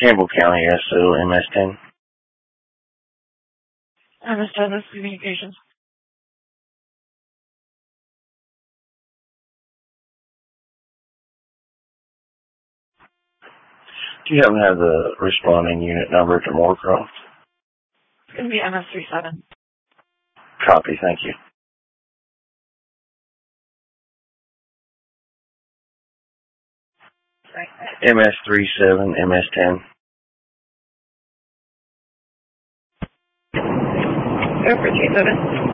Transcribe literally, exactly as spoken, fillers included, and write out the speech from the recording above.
Campbell County, S O, M S ten. M S ten, this is communications. Do you happen to have the responding unit number to Moorcroft? It's going to be M S thirty-seven. Copy, thank you. Right. M S thirty-seven, M S ten. Go for three seven.